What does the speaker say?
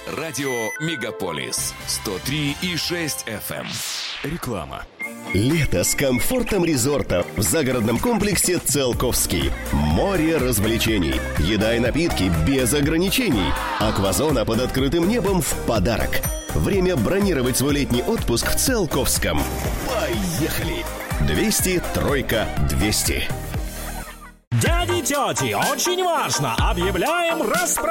Радио Мегаполис 103,6 FM. Реклама. Лето с комфортом резорта в загородном комплексе Циолковский. Море развлечений, еда и напитки без ограничений. Аквазона под открытым небом в подарок. Время бронировать свой летний отпуск в Циолковском. Поехали! 200 3 200. Дяди, тети, очень важно! Объявляем распродажу!